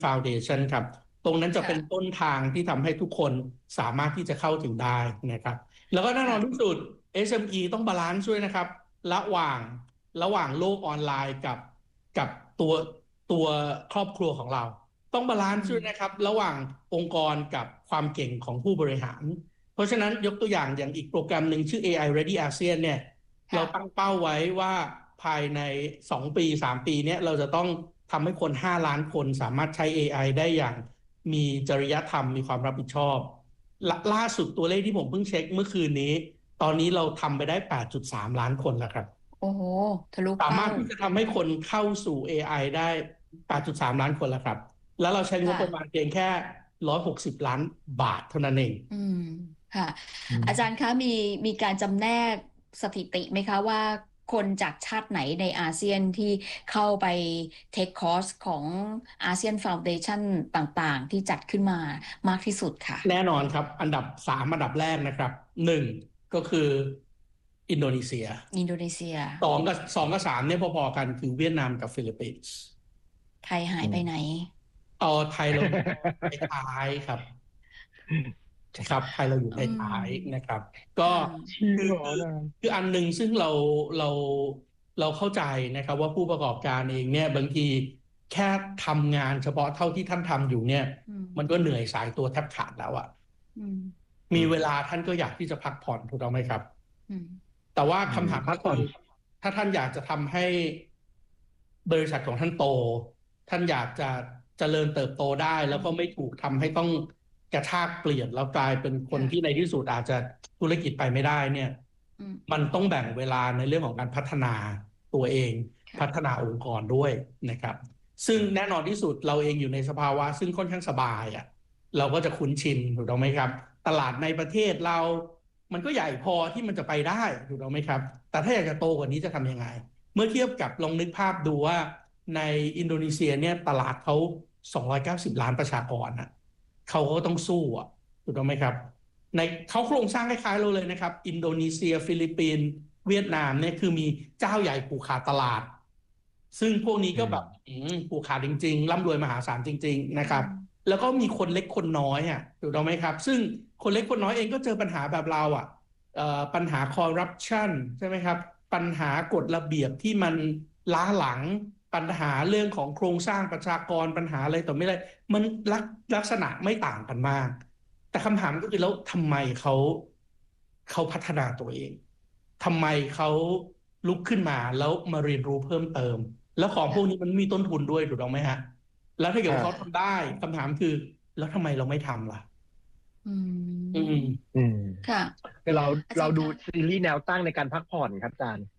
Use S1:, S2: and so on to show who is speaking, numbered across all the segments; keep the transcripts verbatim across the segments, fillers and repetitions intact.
S1: Foundation ครับตรงนั้นจะเป็น
S2: ค่ะ
S1: ต้นทางที่ทำให้ทุกคนสามารถที่จะเข้าถึงได้นะครับแล้วก็แน่นอนที่สุด เอส เอ็ม อี ต้องบาลานซ์ด้วยนะครับระหว่างระหว่างโลกออนไลน์กับกับตัวตัวครอบครัวของเราต้องบาลานซ์ด้วยนะครับระหว่างองค์กรกับความเก่งของผู้บริหารเพราะฉะนั้นยกตัวอย่างอย่างอีกโปรแกรมหนึ่งชื่อ เอ ไอ Ready อาเซียน เนี่ยเราตั้งเป้าไว้ว่าภายในสองปีสามปีเนี้ยเราจะต้องทำให้คนห้าล้านคนสามารถใช้ เอ ไอ ได้อย่างมีจริยธรรมมีความรับผิดชอบล่าสุดตัวเลขที่ผมเพิ่งเช็คเมื่อคืนนี้ตอนนี้เราทำไปได้ แปดจุดสาม ล้านคนแล้วครับ
S2: โอ้โหทะลุ
S1: สามารถที่จะทำให้คนเข้าสู่ เอ ไอ ได้ แปดจุดสาม ล้านคนแล้วครับแล้วเราใช้งบประมาณเพียงแค่หนึ่งร้อยหกสิบล้านบาทเท่านั้นเอง
S2: อืมค่ะอาจารย์คะมีมีการจำแนกสถิติไหมคะว่าคนจากชาติไหนในอาเซียนที่เข้าไปเทคคอร์สของอาเซียนฟาวเดชั่นต่างๆที่จัดขึ้นมามากที่สุดค่ะ
S1: แน่นอนครับอันดับสามอันดับแรกนะครับหนึ่งก็คืออินโดนีเซีย
S2: อินโดนีเซีย
S1: สองกับสองกับสามเนี่ยพอๆกันคือเวียดนามกับฟิลิปปินส์
S2: ไทยหายไปไหน
S1: อ๋อไทยเราท้ายครับครับไทยเราอยู่ท้ายๆนะครับก็คือคืออันหนึ่งซึ่งเราเราเราเข้าใจนะครับว่าผู้ประกอบการเองเนี่ยบางทีแค่ทำงานเฉพาะเท่าที่ท่านทำอยู่เนี่ยมันก็เหนื่อยสายตัวแทบขาดแล้วอ่ะมีเวลาท่านก็อยากที่จะพักผ่อนถูกต้องไหมครับแต่ว่าคำถามพักผ่อนถ้าท่านอยากจะทำให้บริษัทของท่านโตท่านอยากจะเจริญเติบโตได้แล้วก็ไม่ถูกทำให้ต้องกระชากเปลี่ยนแล้วกลายเป็นคนที่ในที่สุดอาจจะธุรกิจไปไม่ได้เนี่ยมันต้องแบ่งเวลาในเรื่องของการพัฒนาตัวเองพัฒนาองค์กรด้วยนะครับซึ่งแน่นอนที่สุดเราเองอยู่ในสภาวะซึ่งค่อนข้างสบายอ่ะเราก็จะคุ้นชินถูกต้องไหมครับตลาดในประเทศเรามันก็ใหญ่พอที่มันจะไปได้ถูกต้องไหมครับแต่ถ้าอยากจะโตกว่านี้จะทำยังไงเมื่อเทียบกับลองนึกภาพดูว่าในอินโดนีเซียเนี่ยตลาดเขาสองร้อยเก้าสิบล้านประชากรนะเขาก็ต้องสู้อ่ะถูกต้องไหมครับในเขาโครงสร้างคล้ายๆเราเลยนะครับอินโดนีเซียฟิลิปปินส์เวียดนามเนี่ยคือมีเจ้าใหญ่ผูกขาดตลาดซึ่งพวกนี้ก็แบบผูกขาดจริงๆร่ำรวยมหาศาลจริงๆนะครับแล้วก็มีคนเล็กคนน้อยอ่ะถูกต้องไหมครับซึ่งคนเล็กคนน้อยเองก็เจอปัญหาแบบเราอ่ะปัญหาคอร์รัปชันใช่ไหมครับปัญหากฎระเบียบที่มันล้าหลังปัญหาเรื่องของโครงสร้างประชากรปัญหาอะไรต่อไม่อะไรมันลักลักษณะไม่ต่างกันมากแต่คำถามก็คือแล้วทำไมเขาเขาพัฒนาตัวเองทำไมเขาลุกขึ้นมาแล้วมาเรียนรู้เพิ่มเติมแล้วของพวกนี้มันมีต้นทุนด้วยถูกต้องไหมฮะแล้วถ้าเกิดเขาทำได้คำถามคือแล้วทำไมเราไม่ทำล่ะ
S2: อืม
S1: อืม
S3: อืม
S2: ค่ะ
S3: เราเราดูซีรีส์แนวตั้งในการพักผ่อนครับอาจารย์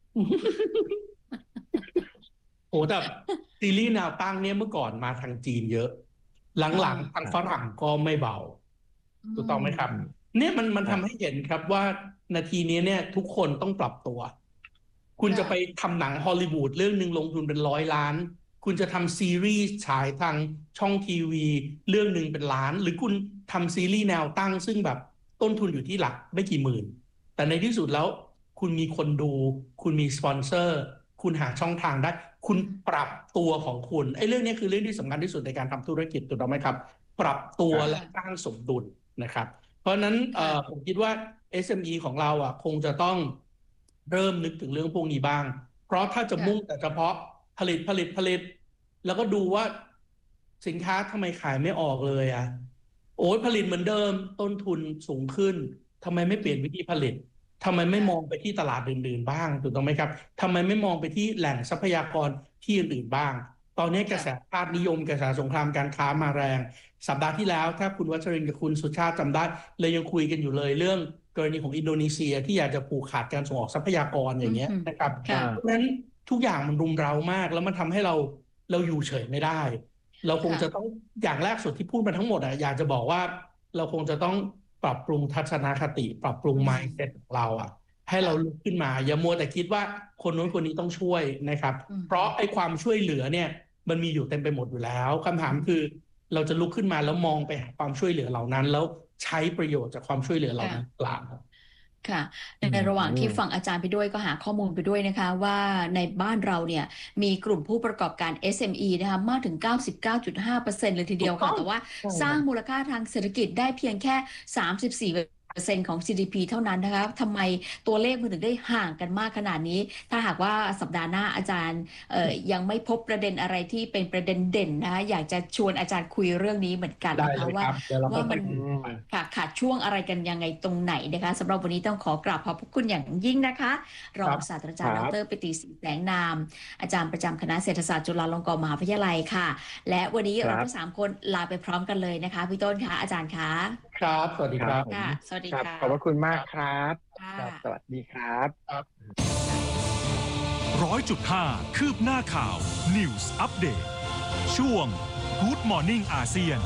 S1: โอ้แต่ซีรีส์แนวตั้งเนี่ยเมื่อก่อนมาทางจีนเยอะหลังๆทางฝรั่งก็ไม่เบาถูกต้องไหมครับเนี่ยมันมันทำให้เห็นครับว่านาทีนี้เนี่ยทุกคนต้องปรับตัวคุณจะไปทำหนังฮอลลีวูดเรื่องนึงลงทุนเป็นร้อยล้านคุณจะทำซีรีส์ฉายทางช่องทีวีเรื่องนึงเป็นล้านหรือคุณทำซีรีส์แนวตั้งซึ่งแบบต้นทุนอยู่ที่หลักไม่กี่หมื่นแต่ในที่สุดแล้วคุณมีคนดูคุณมีสปอนเซอร์คุณหาช่องทางได้คุณปรับตัวของคุณไอ้เรื่องนี้คือเรื่องที่สำคัญที่สุดในการทำธุรกิจถูกต้องไหมครับปรับตัวและสร้างสมดุลนะครับเพราะฉะนั้นผมคิดว่า เอส เอ็ม อี ของเราอ่ะคงจะต้องเริ่มนึกถึงเรื่องพวกนี้บ้างเพราะถ้าจะมุ่งแต่เฉพาะผลิตผลิตผลิตแล้วก็ดูว่าสินค้าทำไมขายไม่ออกเลยอ่ะโอ้ยผลิตเหมือนเดิมต้นทุนสูงขึ้นทำไมไม่เปลี่ยนวิธีผลิตทำไมไม่มองไปที่ตลาดอื่นๆบ้างถูกต้องไหมครับทำไมไม่มองไปที่แหล่งทรัพยากรที่อื่นๆบ้างตอนนี้กระแสชาตินิยมกระแสสงครามการค้ามาแรงสัปดาห์ที่แล้วถ้าคุณวัชรินทร์กับคุณสุชาติจำได้เลยยังคุยกันอยู่เลยเรื่องกรณีของอินโดนีเซียที่อยากจะผูกขาดการส่งออกทรัพยากรอย่างเงี้ยนะครับเพราะฉะนั้นทุกอย่างมันรุมเร้ามากแล้วมันทำให้เราเราอยู่เฉยไม่ได้เราคงจะต้องอย่างแรกสุดที่พูดมาทั้งหมดอ่ะอยากจะบอกว่าเราคงจะต้องปรับปรุงทัศนคติปรับปรุง mindset ของเราอ่ะให้เราลุกขึ้นมาอย่ามัวแต่คิดว่าคนนู้นคนนี้ต้องช่วยนะครับเพราะไอ้ความช่วยเหลือเนี่ยมันมีอยู่เต็มไปหมดอยู่แล้วคำถามคือเราจะลุกขึ้นมาแล้วมองไปหาความช่วยเหลือเหล่านั้นแล้วใช้ประโยชน์จากความช่วยเหลือเหล่านั้นเปล่า
S2: ค่ะในระหว่างที่ฟังอาจารย์ไปด้วยก็หาข้อมูลไปด้วยนะคะว่าในบ้านเราเนี่ยมีกลุ่มผู้ประกอบการ เอส เอ็ม อี นะคะมากถึง เก้าสิบเก้าจุดห้าเปอร์เซ็นต์ เลยทีเดียวค่ะแต่ว่าสร้างมูลค่าทางเศรษฐกิจได้เพียงแค่ สามสิบสี่เปอร์เซ็นต์ ของ จี ดี พี เท่านั้นนะคะทำไมตัวเลขมันถึงได้ห่างกันมากขนาดนี้ถ้าหากว่าสัปดาห์หน้าอาจารย์เอ่อยังไม่พบประเด็นอะไรที่เป็นประเด็นเด่นนะคะอยากจะชวนอาจารย์คุยเรื่องนี้เหมือนกันนะคะว่าว่ามันค่ะขาดช่วงอะไรกันยังไงตรงไหนนะคะสำหรับวันนี้ต้องขอกราบขอบพระคุณอย่างยิ่งนะคะรองศาสตราจารย์ดร.ปิติศรีแสงนามอาจารย์ประจำคณะเศรษฐศาสตร์จุฬาลงกรณ์มหาวิทยาลัยค่ะและวันนี้เราทั้งสามคนลาไปพร้อมกันเลยนะคะพี่ต้นคะอาจารย์คะ
S1: ครับสวัสดีครับ
S2: ค่ะสวัสดีค่ะ
S3: ขอบพระคุณมากครับสวัสดีครับ
S4: ร้อยจุดห้าคืบหน้าข่าว News Update ช่วง Good Morning อาเซียน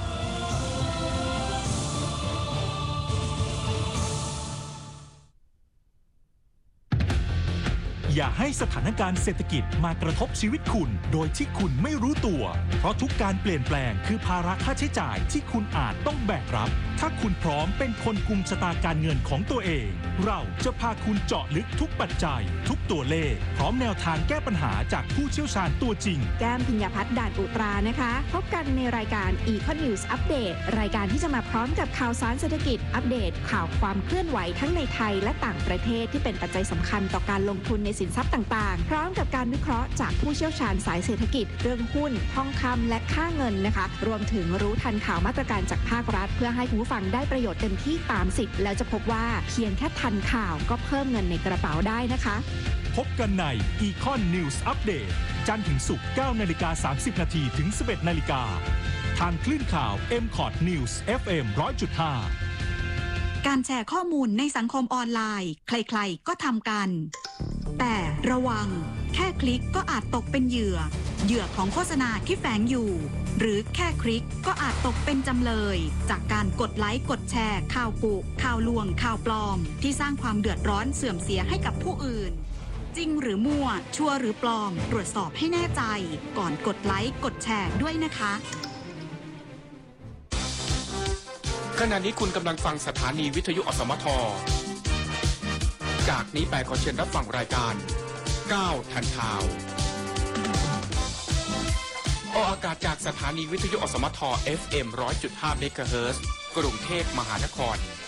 S4: อย่าให้สถานการณ์เศรษฐกิจมากระทบชีวิตคุณโดยที่คุณไม่รู้ตัวเพราะทุกการเปลี่ยนแปลงคือภาระค่าใช้จ่ายที่คุณอาจต้องแบกรับถ้าคุณพร้อมเป็นคนกุมชะตาการเงินของตัวเองเราจะพาคุณเจาะลึกทุกปัจจัยทุกตัวเลขพร้อมแนวทางแก้ปัญหาจากผู้เชี่ยวชาญตัวจริง
S5: แก้มพิญญาพัฒน์ด่านอุตรานะคะพบกันในรายการ Econ News Update รายการที่จะมาพร้อมกับข่าวสารเศรษฐกิจอัปเดตข่าวความเคลื่อนไหวทั้งในไทยและต่างประเทศที่เป็นปัจจัยสำคัญต่อการลงทุนในสินทรัพย์ต่างๆพร้อมกับการวิเคราะห์จากผู้เชี่ยวชาญสายเศรษฐกิจเรื่องหุ้นทองคำและค่าเงินนะคะรวมถึงรู้ทันข่าวมาตรการจากภาครัฐเพื่อให้คุณผู้ฟังได้ประโยชน์เต็มที่ตามสิทธิ์แล้วจะพบว่าเพียงแค่ทันข่าวก็เพิ่มเงินในกระเป๋าได้นะคะ
S4: พบกันใน Econ News Update จันทร์ถึงศุกร์ เก้านาฬิกาสามสิบนาทีถึง สิบเอ็ดนาฬิกาทางคลื่นข่าว เอ็ม คอร์ด News เอฟ เอ็ม หนึ่งร้อยจุดห้า
S6: การแชร์ข้อมูลในสังคมออนไลน์ใครๆก็ทำกันแต่ระวังแค่คลิกก็อาจตกเป็นเหยื่อเหยื่อของโฆษณาที่แฝงอยู่หรือแค่คลิกก็อาจตกเป็นจำเลยจากการกดไลค์กดแชร์ข่าวกุข่าวลวงข่าวปลอมที่สร้างความเดือดร้อนเสื่อมเสียให้กับผู้อื่นจริงหรือมั่วชัวร์หรือปลอมตรวจสอบให้แน่ใจก่อนกดไลค์กดแชร์ด้วยนะคะ
S7: ขณะนี้คุณกำลังฟังสถานีวิทยุอสมทจากนี้ไปขอเชิญรับฟังรายการก้าวทันข่าวออกอากาศจากสถานีวิทยุอสมท เอฟ เอ็ม หนึ่งร้อยจุดห้า เมกะเฮิรตซ์กรุงเทพมหานคร